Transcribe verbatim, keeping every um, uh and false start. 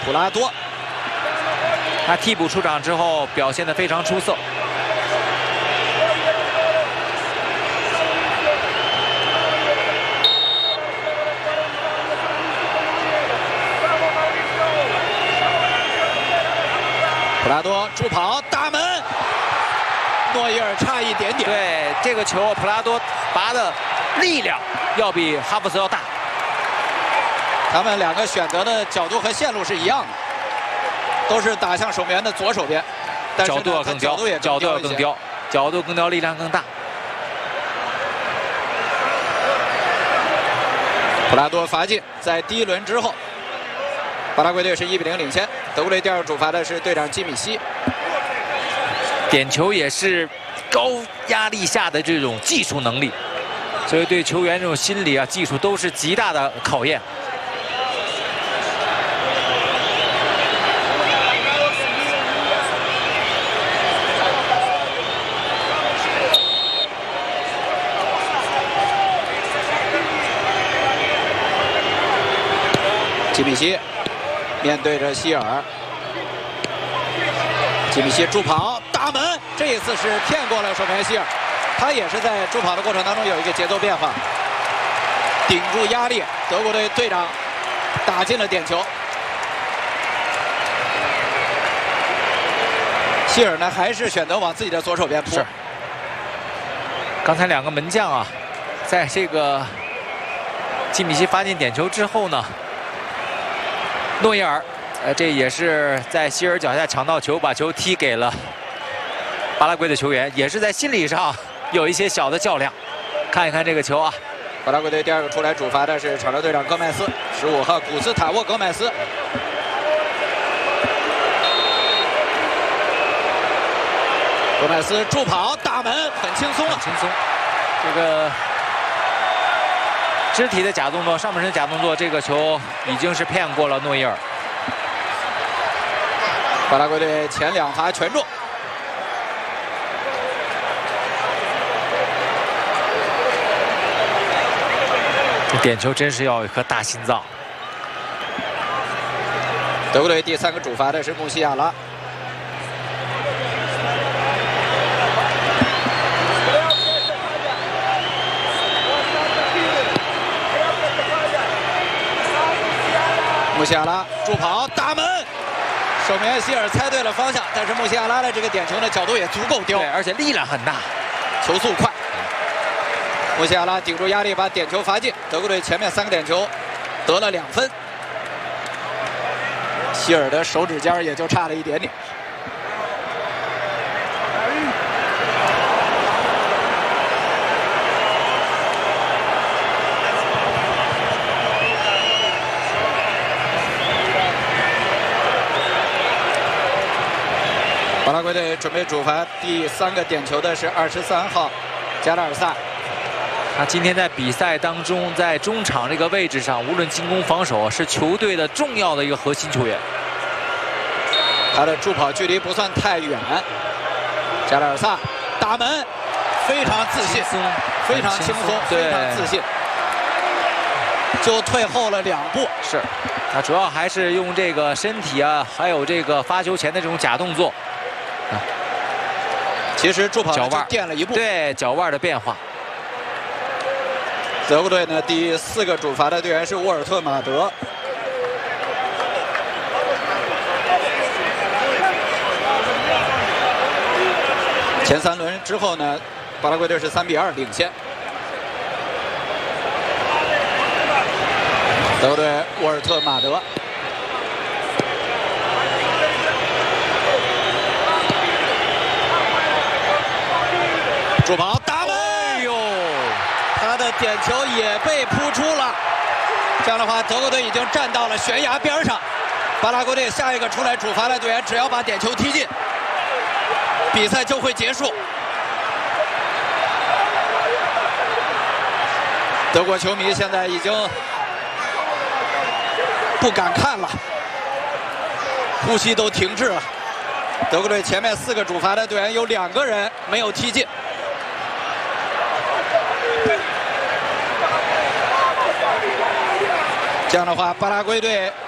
普拉多。 他替补出场之后表现得非常出色。 普拉多助跑打门，诺伊尔差一点点。 对这个球，普拉多拔的力量要比哈弗斯要大。 他们两个选择的角度和线路是一样的，都是打向守门员的左手边，但是角度要更刁，角度要更刁，角度更刁，力量更大。 普拉多罚进，在第一轮之后，巴拉圭队是一比零领先。德国队第二个主罚的是队长基米希。 点球也是高压力下的这种技术能力，所以对球员这种心理啊、技术都是极大的考验。 基米希面对着希尔，基米希助跑打门，这一次是骗过了守门员希尔，他也是在助跑的过程当中有一个节奏变化，顶住压力，德国队队长打进了点球。希尔呢还是选择往自己的左手边扑。 是。刚才两个门将啊，在这个基米希罚进点球之后呢，诺伊尔，呃，这也是在希尔脚下抢到球，把球踢给了巴拉圭的球员，也是在心理上有一些小的较量。看一看这个球啊， 巴拉圭队第二个出来主罚的是场上队长戈麦斯，十五号古斯塔沃·戈麦斯。戈麦斯助跑打门，很轻松啊， 轻松。这个肢体的假动作，上半身假动作，这个球已经是骗过了诺伊尔。 巴拉圭队前两罚全中。 这点球真是要有一颗大心脏。 德国队第三个主罚的是穆西亚拉。穆西亚拉助跑打门，守门员希尔猜对了方向，但是穆西亚拉的这个点球的角度也足够刁， 对，而且力量很大， 球速快。穆西亚拉顶住压力把点球罚进，德国队前面三个点球得了两分，希尔的手指尖也就差了一点点。巴拉圭队准备主罚第三个点球的是二十三号加拉尔萨。 他今天在比赛当中，在中场这个位置上，无论进攻防守，是球队的重要的一个核心球员。 他的助跑距离不算太远。加拉尔萨打门，非常自信，非常轻松，非常自信，就退后了两步。 是，他主要还是用这个身体啊，还有这个发球前的这种假动作。啊， 其实助跑脚腕垫了一步， 对脚腕的变化。 德国队呢，第四个主罚的队员是沃尔特马德。前三轮之后呢，巴拉圭队是三比二领先。德国队沃尔特马德。助跑打门，哎呦，他的点球也被扑出了。这样的话，德国队已经站到了悬崖边上。巴拉圭队下一个出来主罚的队员，只要把点球踢进，比赛就会结束。德国球迷现在已经不敢看了，呼吸都停滞了。德国队前面四个主罚的队员有两个人没有踢进。这样的话，巴拉圭队